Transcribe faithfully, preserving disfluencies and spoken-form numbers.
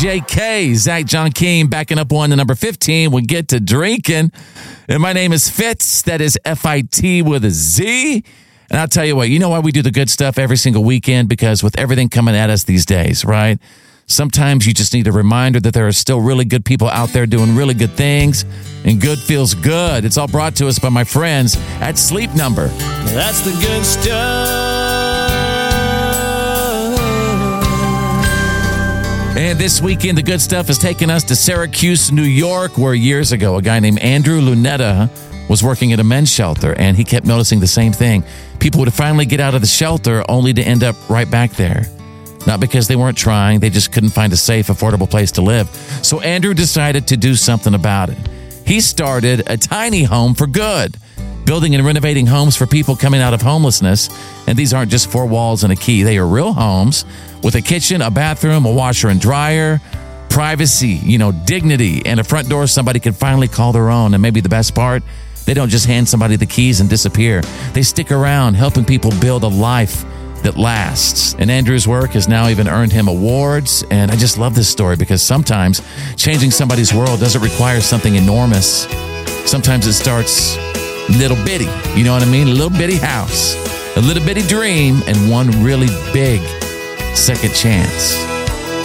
J K, Zach John King, backing up one to number fifteen. We'll get to drinking. And my name is Fitz. That is F I T with a Z. And I'll tell you what, you know why we do the good stuff every single weekend? Because with everything coming at us these days, right? Sometimes you just need a reminder that there are still really good people out there doing really good things. And good feels good. It's all brought to us by my friends at Sleep Number. That's the good stuff. And this weekend, the good stuff is taking us to Syracuse, New York, where years ago, a guy named Andrew Lunetta was working at a men's shelter, and he kept noticing the same thing. People would finally get out of the shelter only to end up right back there. Not because they weren't trying, they just couldn't find a safe, affordable place to live. So Andrew decided to do something about it. He started a tiny home for good, building and renovating homes for people coming out of homelessness. And these aren't just four walls and a key. They are real homes with a kitchen, a bathroom, a washer and dryer, privacy, you know, dignity, and a front door somebody can finally call their own. And maybe the best part, they don't just hand somebody the keys and disappear. They stick around helping people build a life that lasts. And Andrew's work has now even earned him awards. And I just love this story because sometimes changing somebody's world doesn't require something enormous. Sometimes it starts little bitty, you know what I mean? A little bitty house, a little bitty dream, and one really big second chance.